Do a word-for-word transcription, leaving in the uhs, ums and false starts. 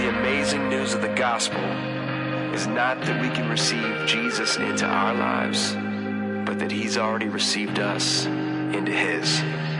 the amazing news of the gospel is not that we can receive Jesus into our lives, but that he's already received us into his.